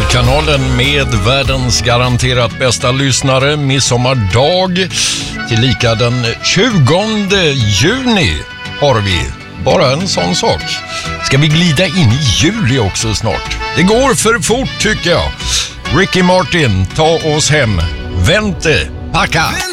Kanalen med världens garanterat bästa lyssnare. Midsommardag tillika den 20 juni har vi. Bara en sån sak. Ska vi glida in i juli också snart? Det går för fort tycker jag. Ricky Martin, ta oss hem. Vänta, packa!